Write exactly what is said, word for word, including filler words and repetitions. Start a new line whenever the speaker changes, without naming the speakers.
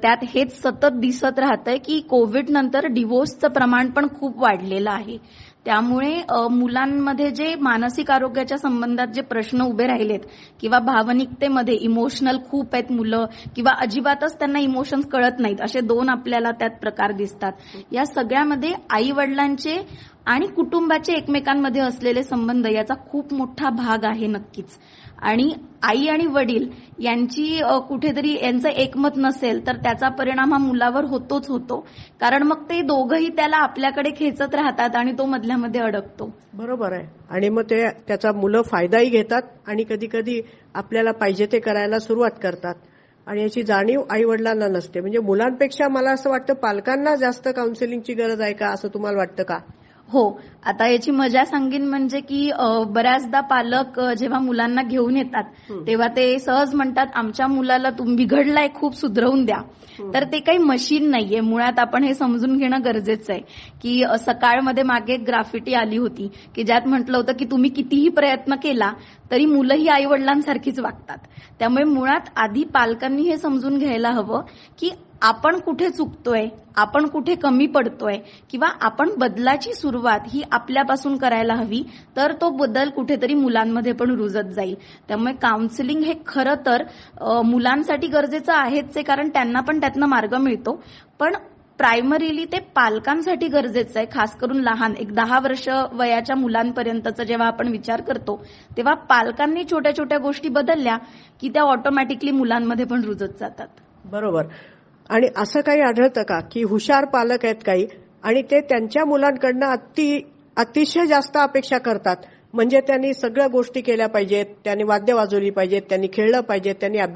त्यात हेच सतत दिसत राहतंय की कोविड नंतर डिवोर्सचं प्रमाण पण खूप वाढलेलं आहे. त्यामुळे मुलांमध्ये जे मानसिक आरोग्याच्या संबंधात जे प्रश्न उभे राहिलेत किंवा भावनिकतेमध्ये इमोशनल खूप आहेत मुलं किंवा अजिबातच त्यांना इमोशन्स कळत नाहीत, असे दोन आपल्याला त्यात प्रकार दिसतात. या सगळ्यामध्ये आई वडिलांचे आणि कुटुंबाचे एकमेकांमध्ये असलेले संबंध याचा खूप मोठा भाग आहे नक्कीच. आणि आई आणि वडील यांची कुठेतरी यांचं एकमत नसेल तर त्याचा परिणाम हा मुलावर होतोच होतो, कारण मग ते दोघंही त्याला आपल्याकडे खेचत राहतात आणि तो मधल्यामध्ये अडकतो.
बरोबर आहे. आणि मग ते त्याचा मुलं फायदाही घेतात आणि कधी कधी आपल्याला पाहिजे ते करायला सुरुवात करतात आणि याची जाणीव आई वडिलांना नसते. म्हणजे मुलांपेक्षा मला असं वाटतं पालकांना जास्त काउन्सिलिंगची गरज आहे का, असं तुम्हाला वाटतं का?
हो, आता याची मजा सांगेन म्हणजे की बऱ्याचदा पालक जेव्हा मुलांना घेऊन येतात तेव्हा ते सहज म्हणतात आमच्या मुलाला तुम्ही बिघडलाय, खूप सुधरवून द्या. तर ते काही मशीन नाहीये. मुळात आपण हे समजून घेणं गरजेचं आहे की सकाळमध्ये मागे एक ग्राफिटी आली होती की ज्यात म्हटलं होतं की तुम्ही कितीही प्रयत्न केला तरी मुलंही आई वडिलांसारखीच वागतात. त्यामुळे मुळात आधी पालकांनी हे समजून घ्यायला हवं की आपण कुठे चुकतोय, आपण कुठे कमी पडतोय किंवा आपण बदलाची सुरुवात ही आपल्यापासून करायला हवी, तर तो बदल कुठेतरी मुलांमध्ये पण रुजत जाईल. त्यामुळे काउन्सिलिंग हे खरं तर मुलांसाठी गरजेचं आहेच आहे, कारण त्यांना पण त्यातनं मार्ग मिळतो, पण प्रायमरीली ते पालकांसाठी गरजेचं आहे. खास करून लहान एक दहा वर्ष वयाच्या मुलांपर्यंतचा जेव्हा आपण विचार करतो तेव्हा पालकांनी छोट्या छोट्या गोष्टी बदलल्या की त्या ऑटोमॅटिकली मुलांमध्ये पण रुजत जातात.
बरोबर. आणि असं काही आढळतं का की हुशार पालक आहेत काही आणि ते त्यांच्या मुलांकडनं अति अतिशय जास्त अपेक्षा करतात, म्हणजे त्यांनी सगळ्या गोष्टी केल्या पाहिजेत, त्यांनी वाद्य वाजवली पाहिजेत, त्यांनी खेळलं पाहिजे, त्यांनी अभ्यास